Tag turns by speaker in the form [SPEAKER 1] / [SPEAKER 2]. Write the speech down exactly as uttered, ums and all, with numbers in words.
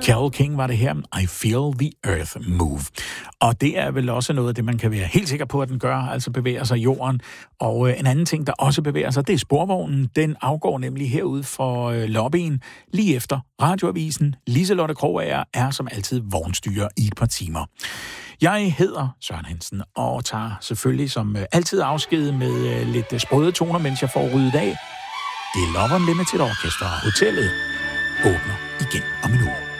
[SPEAKER 1] Carole King var det her, I Feel the Earth Move. Og det er vel også noget af det, man kan være helt sikker på, at den gør, altså bevæger sig i jorden. Og øh, en anden ting, der også bevæger sig, det er sporvognen. Den afgår nemlig herude for øh, lobbyen lige efter radioavisen. Liselotte Krogager er som altid vognstyrer i et par timer. Jeg hedder Søren Hansen og tager selvfølgelig som øh, altid afsked med øh, lidt øh, sprøde toner, mens jeg får ryddet af. Det er Love Unlimited Orchestra. Hotellet åbner igen om en uge.